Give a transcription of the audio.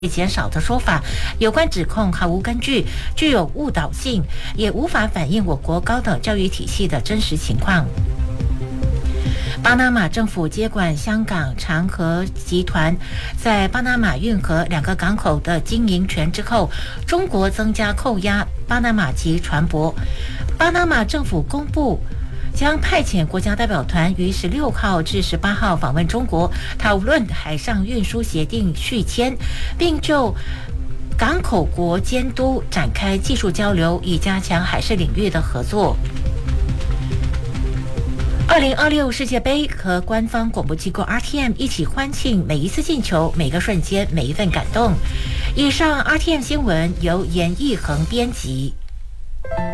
减少的说法，有关指控毫无根据，具有误导性，也无法反映我国高等教育体系的真实情况。巴拿马政府接管香港长和集团在巴拿马运河2个港口的经营权之后，中国增加扣押巴拿马籍船舶。巴拿马政府公布将派遣国家代表团于16号至18号访问中国，讨论海上运输协定续签，并就港口国监督展开技术交流，以加强海事领域的合作。2026世界杯和官方广播机构 RTM 一起欢庆每一次进球、每个瞬间、每一份感动。以上 RTM 新闻由严义恒编辑。